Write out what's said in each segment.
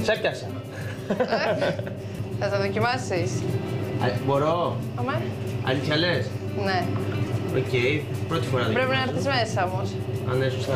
Σε έπιασα. Θα τα δοκιμάσεις. Μπορώ. Αμέ. Αλήθεια λες. Ναι. Οκ, πρώτη φορά Πρέπει να έρθεις μέσα όμως. Α, ναι, σωστά.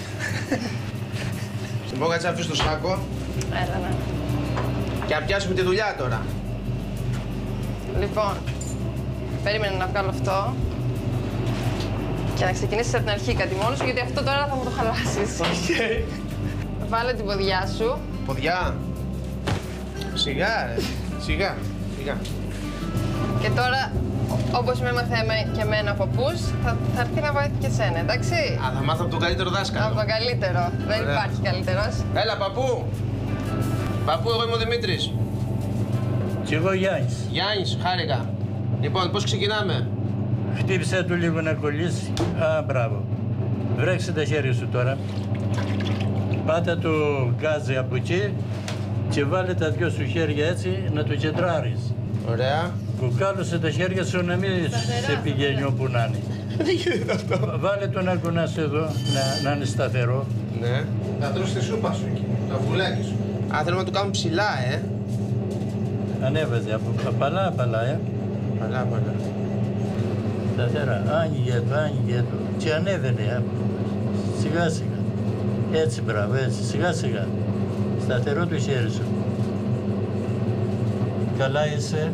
Λοιπόν, κάτσε να αφήσω το σάκο Έλα, ναι. και να πιάσουμε τη δουλειά τώρα. Λοιπόν, περίμενε να βγάλω αυτό. Και να ξεκινήσεις από την αρχή κάτι μόνος σου, γιατί αυτό τώρα θα μου το χαλάσεις. Okay. Βάλε την ποδιά σου. Ποδιά. Σιγά, ρε. Σιγά. Σιγά. Και τώρα, όπως με έμαθε και εμένα ο παππούς, θα έρθει να βοηθεί και εσένα, εντάξει. Α, θα μάθω από τον καλύτερο δάσκαλο. Από τον καλύτερο. Δεν Ωραία. υπάρχει καλύτερος. Έλα, παππού. Παππού, εγώ είμαι ο Δημήτρης. Κι εγώ Γιάννης. Γιάννης, χάρηκα. Λοιπόν, πώς ξεκινάμε. Χτύπησε του λίγο να κολλήσει. Α, μπράβο. Βρέξε τα χέρια σου τώρα. Πάτα το γκάζι από εκεί και βάλε τα δυο σου χέρια έτσι να το κεντράρεις. Ωραία. Κουκάλωσε τα χέρια σου να μην σε πηγαίνει όπου να είναι. Δεν γίνεται αυτό. Βάλε το να κουνάς εδώ, να είναι σταθερό. Ναι. Θα τρως τη σούπα σου εκεί, το αυγουλάκι σου. Α, θέλουμε να το κάνουμε ψηλά, Ανέβαζε από απαλά, Παλά. σταθερά. Άνοιγε το. Και ανέβαινε. Σιγά σιγά. Έτσι, μπράβο, έτσι. Σιγά σιγά. Σταθερό το χέρι σου. Καλά είσαι.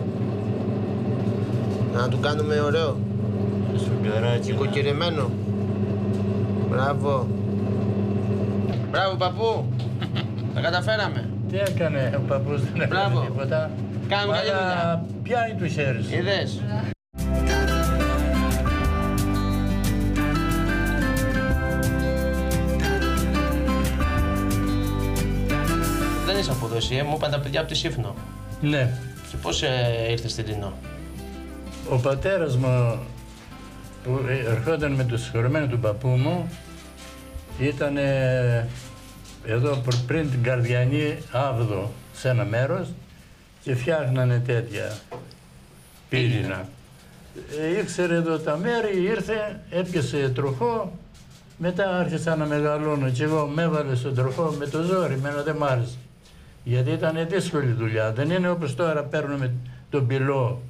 Να του κάνουμε ωραίο. Σουγκαράκι. Κοκκυρεμένο. Μπράβο. Μπράβο, παππού. Τα καταφέραμε. Τι έκανε ο παππούς, δεν έκανε Μπράβο. τίποτα. Κάνουμε καλή δουλειά. Πιάνει το χέρι σου. Είδες. Δεν είσαι από εδώ εσύ, μου είπαν τα παιδιά από τη Σύφνο. Ναι. Και πώς ήρθες στην Τινό. Ο πατέρας μου που ερχόταν με το συγχωρεμένο του παππού μου ήταν εδώ πριν την Καρδιανή Άβδο σε ένα μέρος και φτιάχνανε τέτοια πύληνα. Ήξερε εδώ τα μέρη, ήρθε, έπιασε τροχό, μετά άρχισα να μεγαλώνω και εγώ με έβαλε στον τροχό με το ζόρι, εμένα δεν μ' άρεσε. Γιατί ήταν δύσκολη δουλειά, δεν είναι όπως τώρα παίρνουμε τον πυλό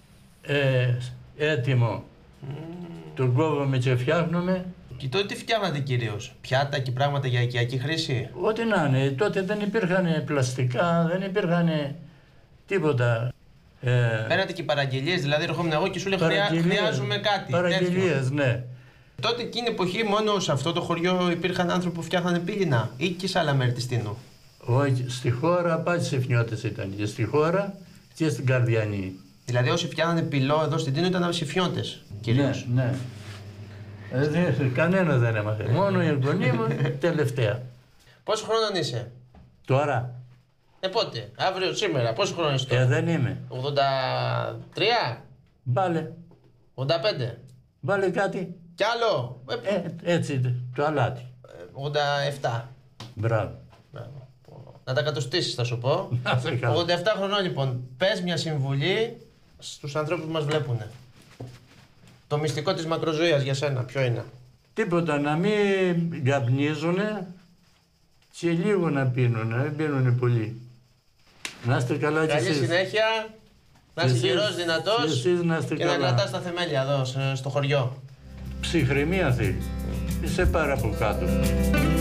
έτοιμο, τον κόβουμε και φτιάχνουμε. Και τότε τι φτιάχνατε κυρίως, πιάτα και πράγματα για οικιακή χρήση. Ό,τι να είναι, τότε δεν υπήρχαν πλαστικά, δεν υπήρχαν τίποτα. Παίρνατε και παραγγελίες, δηλαδή ερχόμουν εγώ και σου λέει χρειάζομαι κάτι. Παραγγελίες, ναι. Τότε εκείνη την εποχή μόνο σε αυτό το χωριό υπήρχαν άνθρωποι που φτιάχνανε πύληνα ή και σε άλλα μέρη της Τίνου. Όχι, στη χώρα πάντα Σιφνιώτες ήταν, και στη χώρα και στην Καρδιανή. Δηλαδή όσοι φτιάχνανε πυλό εδώ στην Τίνου ήταν Σιφνιώτες κυρίως. Ναι. Κανένα δεν έμαθε, μόνο η εγγονή μου τελευταία. Πόσο χρόνων είσαι? Τώρα. Πότε, αύριο, σήμερα, πόσο χρόνων είσαι τώρα? Δεν είμαι. 83? Βάλε. 85? Βάλε κάτι. Κι άλλο? Έτσι, το αλάτι. 87. Μπράβο. Να τα κατοστήσεις θα σου πω. 87 χρονών λοιπόν, πες μια συμβουλή στους ανθρώπους που μας βλέπουν. Το μυστικό της μακροζωίας για σένα, ποιο είναι? Τίποτα, να μην καπνίζουνε και λίγο να πίνουνε, να μην πίνουνε πολύ. Να είστε καλά κι εσείς. Καλή συνέχεια, να είσαι γερός, δυνατός και να κρατάς τα θεμέλια εδώ στο χωριό. Ψυχραιμία θέλει. Είσαι πάρα από κάτω.